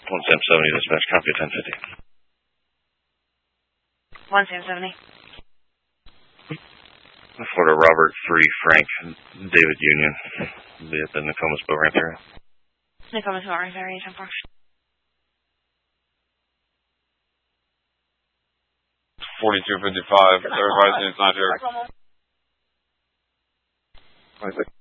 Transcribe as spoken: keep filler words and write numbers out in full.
one Sam seventy, dispatch, copy ten fifty. one Sam seventy. Florida Robert three, Frank, David Union. Be at the Nokomis boat ramp area. Nokomis boat ramp area, ten four. forty-two fifty-five, everybody's it's not here. Isaac.